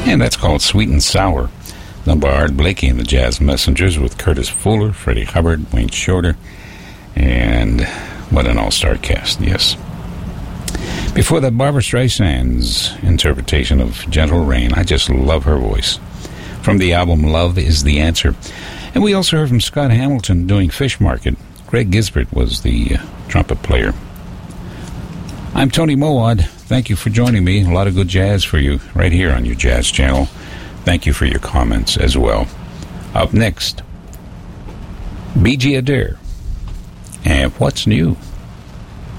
And that's called Sweet and Sour, done by Art Blakey and the Jazz Messengers with Curtis Fuller, Freddie Hubbard, Wayne Shorter, and what an all-star cast, yes. Before that, Barbra Streisand's interpretation of Gentle Rain. I just love her voice. From the album Love Is the Answer. And we also heard from Scott Hamilton doing Fish Market. Greg Gisbert was the trumpet player. I'm Tony Mowad. Thank you for joining me. A lot of good jazz for you right here on your Jazz Channel. Thank you for your comments as well. Up next, B.G. Adair and What's New?